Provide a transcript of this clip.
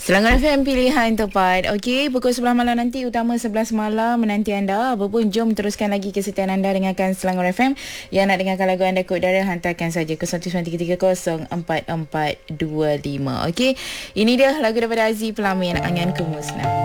Selangor FM pilihan tepat. Okey, pukul 11 malam nanti, utama 11 malam menanti anda. Apa pun, jom teruskan lagi kesetiaan anda dengarkan Selangor FM. Yang nak dengarkan lagu anda kod darah, hantarkan saja ke 0193304425. Okey, ini dia lagu daripada Aziz Pelamin, Angan Kumusnah.